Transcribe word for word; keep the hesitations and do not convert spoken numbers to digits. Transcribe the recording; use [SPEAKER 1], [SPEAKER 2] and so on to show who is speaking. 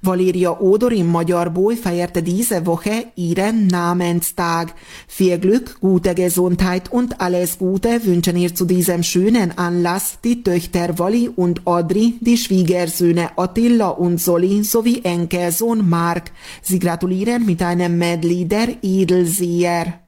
[SPEAKER 1] Valéria Odorin, magyar Boy, feierte diese Woche ihren Namenstag. Viel Glück, gute Gesundheit und alles Gute wünschen ihr zu diesem schönen Anlass die Töchter Vali und Audrey, die Schwiegersöhne Attila und Zoli sowie Enkelsohn Mark. Sie gratulieren mit einem Medley der Edelseher.